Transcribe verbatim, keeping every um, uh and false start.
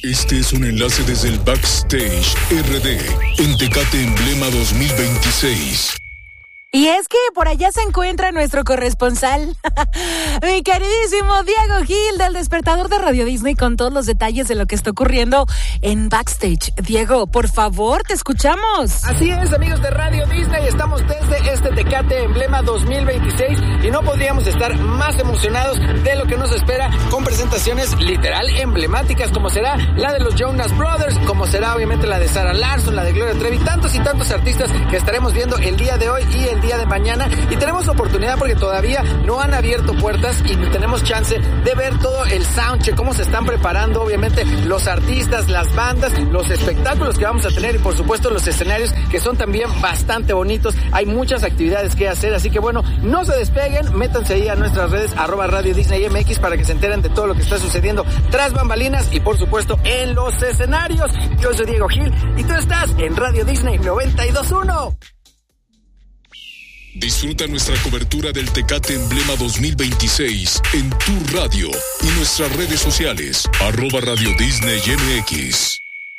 Este es un enlace desde el Backstage R D en Tecate Emblema dos mil veintiséis. Y es que por allá se encuentra nuestro corresponsal, mi queridísimo Diego Gil del Despertador de Radio Disney, con todos los detalles de lo que está ocurriendo en Backstage. Diego, por favor, te escuchamos. Así es, amigos de Radio Disney, estamos desde este Tecate Emblema dos mil veintiséis y no podríamos estar más emocionados de lo que nos espera, con presentaciones literal emblemáticas, como será la de los Jonas Brothers, como será obviamente la de Sarah Larson, la de Gloria Trevi, tantos y tantos artistas que estaremos viendo el día de hoy y el día de mañana, y tenemos oportunidad porque todavía no han abierto puertas y tenemos chance de ver todo el soundcheck, cómo se están preparando obviamente los artistas, las bandas, los espectáculos que vamos a tener y por supuesto los escenarios, que son también bastante bonitos. Hay muchas actividades que hacer, así que bueno, no se despeguen, métanse ahí a nuestras redes arroba Radio Disney M X para que se enteren de todo lo que está sucediendo tras bambalinas y por supuesto en los escenarios. Yo soy Diego Gil y tú estás en Radio Disney noventa y dos punto uno. Disfruta nuestra cobertura del Tecate Emblema dos mil veintiséis en tu radio y nuestras redes sociales, arroba Radio Disney M X.